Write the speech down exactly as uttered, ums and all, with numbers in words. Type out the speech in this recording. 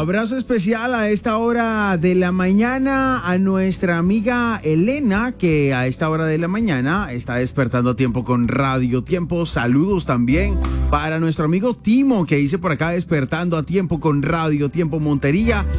Abrazo especial a esta hora de la mañana a nuestra amiga Elena, que a esta hora de la mañana está despertando a tiempo con Radio Tiempo. Saludos también para nuestro amigo Timo, que dice por acá despertando a tiempo con Radio Tiempo Montería.